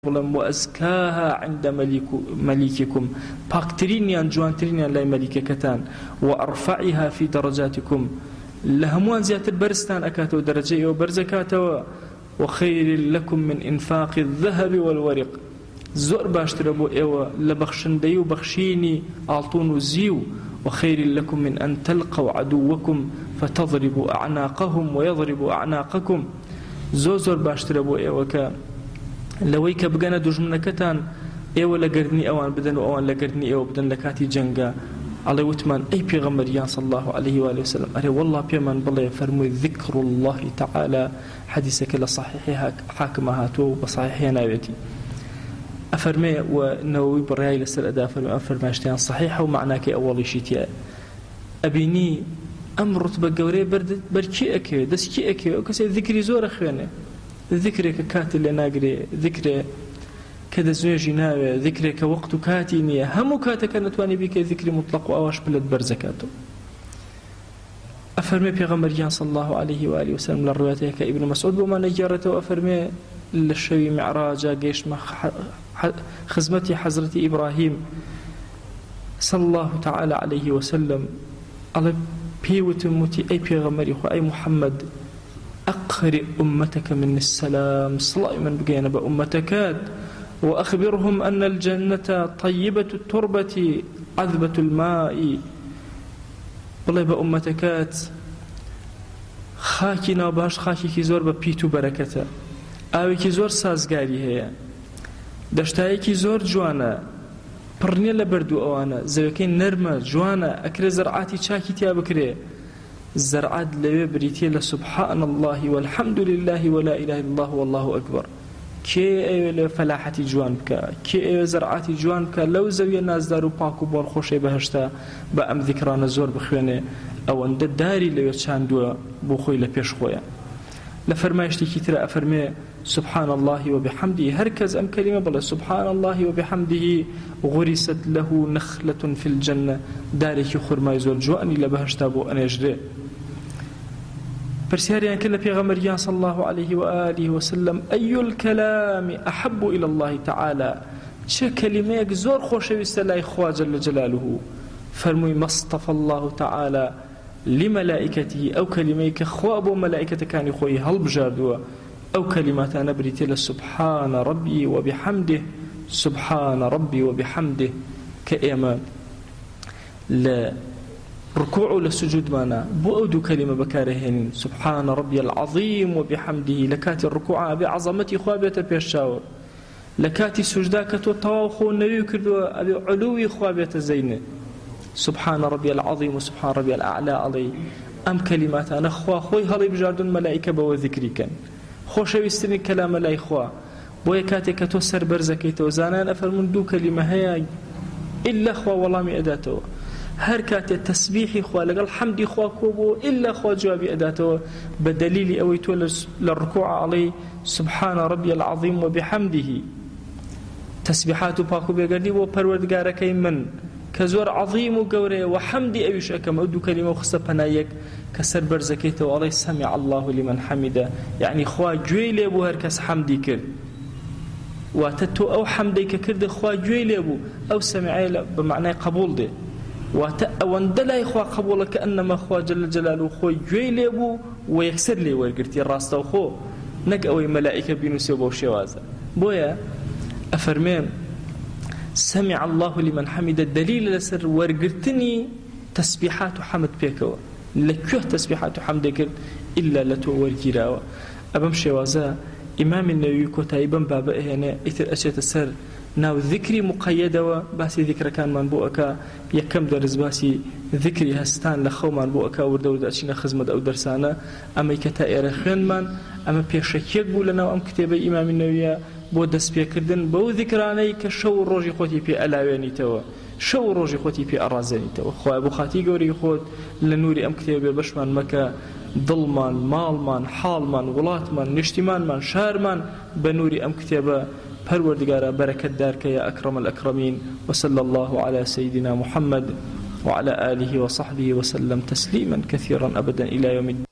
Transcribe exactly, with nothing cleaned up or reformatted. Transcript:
وأزكاها عند مليككم باكترينيان جوانترينيان لا مليككتان وأرفعها في درجاتكم لهموان زيادة برستان أكاتو درجي وبرزكاتو وخير لكم من إنفاق الذهب والورق زور باشتربو إيوه لبخشن ديو بخشيني أعطون وزيو وخير لكم من أن تلقوا عدوكم فتضربوا أعناقهم ويضربوا أعناقكم زور باشتربو إيوه ك لەوەی کە بگەنە دوژمنەکەتان ئێوە لەگەردنی ئەوان بدەن و ئەوان لەگەردنی ئێوە بدەن لە کاتی جەنگە ئەڵێ وتمان ئەی پێغەمبەریان صلی الله عليه وآله وسلم ئەرێ والله پێمان بڵێ فەرمووی ذکر الله تعالى حەدیثەکە لە صحیحی حاکمە هاتووە و بە صحیحی ناوێتی ئەفەرمێ و نەوەوی بڕیای لەسەر ئەدا فەرمێ ئەم فەرمایشتیان صحیحە و معناکەی ئەوەڵیشی تیایە ئەبینی ئەم ڕوتبە گەورەی بەرکی ئەکەوێ دەستکی ئەکەوێ ئەو کەسێ ذکری زۆرە خوێنێ ذكرك كاتل لناقري ذكر كذا زوجي ناوي ذكرك وقت كاتي نية هم كاتك نتواني بك ذكر مطلق وأواش بلد برزكاته أفرمي بيغمر صلى الله عليه وآله وسلم للرواية كابن مسعود وما نجارته أفرمي للشوي معراجا قيش مع خزمتي حضرتي إبراهيم صلى الله تعالى عليه وسلم على بيوت موتي أي بيغمر أي محمد أقرئ أمتك من السلام صلاة من بقينا بأمتك وأخبرهم أن الجنة طيبة التربة عذبة الماء والله بأمتك خاكنا باش خاكي كيزور ببيتو بركته آوي كيزور سازقاري هي دشتاي كيزور جوانا برنيا لبردو أوانا زوكين نرمة جوانا أكري زرعاتي شاكي تيا بكري الزرعات لوي بريتي لسبحان الله والحمد لله ولا إله إلا الله والله أكبر كي فلاحتي جوان بك كي زرعاتي جوان بك لو زوي الناس دارو باكو بول خوشي بهشتا بأم ذكران زور بخواني أو أن داري لوي تشاندوا بخوي لبيش خويا لفرمايشتي كتير أفرمي سبحان الله وبحمده هركز أم كلمة بلا سبحان الله وبحمده غرست له نخلة في الجنة داري كخور ما يزور جواني لبهشتا بو أنا يجري برسياريان كلا بيغمريان صلى الله عليه وآله وسلم أي الكلام أحب إلى الله تعالى شا كلمة زور خوش ويستلاي خوا جل جلاله فرمي ما اصطفى الله تعالى لملائكته أو كلمة كخوا أبو ملائكة كان يخوي هل بجاردوا أو كلمات أنا بريتي سبحان ربي وبحمده سبحان ربي وبحمده كإيمان لا ركوع للسجود معنا بؤدو كلمة بكارهن سبحان ربي العظيم وبحمده لكاتي الركوع بعظمتي خوابية بيشاور لكاتي سجداك تطاوخو النبي كردوا أبي علوي خوابية زينة سبحان ربي العظيم وسبحان ربي الأعلى علي أم كلمات أنا خوا خوي هلي بجاردون ملائكة بوذكري كان خوش ويستني كلام لا إخوا بويا كاتي كتوسر برزكي توزانان أفرمون دو كلمة هي إلا خوا والله مي أداته هر كاتي تسبيحي خوا لقال حمدي خوا كوبو إلا خوا جوابي أداته بدليل أويتو للركوع عليه سبحان ربي العظيم وبحمده تسبيحات باكو بيقردي وبروردقارك من كزور عظيم وقوري وحمدي أيش أكم أدو كلمة وخصة بنايك كسر برزكيته وعليه سمع الله لمن حمده يعني خوا جويل أبو هركس حمدي كر واتتو أو حمدي كرد خوا جويل أبو أو سمع بمعنى قبول ده وندلا إخوا قبول كأنما خوا جل جلاله خوا جويل أبو ويكسر لي ويقرتي الراس خو نك أوي ملائكة بينوسي وبوشيوازا بويا أفرمين سمع الله لمن حمد الدليل لسر ورقرتني تسبيحات حمد بيكوا لكيه تسبيحات حمد كرد إلا لتو ورقراوا أبم شوازا إمام النووي كتايبا بابا هنا إثر أشياء السر ناو ذكري مقيدة باسي ذكر كان من بوأكا يكم درس باسي ذكري هستان لخو من بوأكا وردو داشينا خزمة أو درسانا أما يكتائر خين من أما بيشك يقبو لنا وأم كتابي إمام النووي بۆ دەست پێکردن بەو ذیکرانەی کە شەو ڕۆژی خۆتی پێ ئەلاوێنیتەوە شەو ڕۆژی خۆتی پێ ئەڕازێنیتەوە خوا بۆ خاتی گەورەی خۆت لە نووری ئەم کتێبێ بەشمان مەکە دڵمان ماڵمان حاڵمان وڵاتمان نیشتیمانمان شارمان بە نووری ئەم کتێبە پەروەردگارە بەرەکەتدار کە یا ئەکرەم الأكرمين وصلى الله على سيدنا محمد وعلى آله وصحبه وسلم تسليما كثيرا أبدا إلى يوم الدين.